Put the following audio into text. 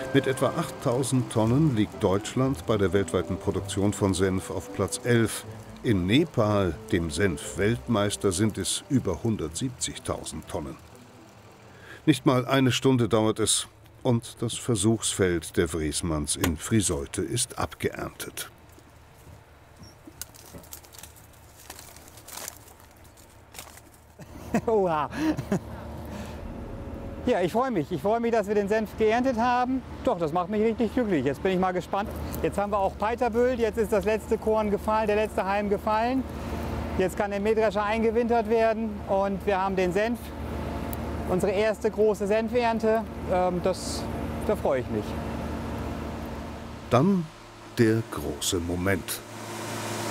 Mit etwa 8000 Tonnen liegt Deutschland bei der weltweiten Produktion von Senf auf Platz 11. In Nepal, dem Senf-Weltmeister, sind es über 170.000 Tonnen. Nicht mal eine Stunde dauert es und das Versuchsfeld der Wresmanns in Friseute ist abgeerntet. Oha. Ja, ich freue mich. Ich freue mich, dass wir den Senf geerntet haben. Doch, das macht mich richtig glücklich. Jetzt bin ich mal gespannt. Jetzt haben wir auch Peiterböhl. Jetzt ist das letzte Korn gefallen, der letzte Halm gefallen. Jetzt kann der Mähdrescher eingewintert werden und wir haben den Senf. Unsere erste große Senfernte. Da freue ich mich. Dann der große Moment.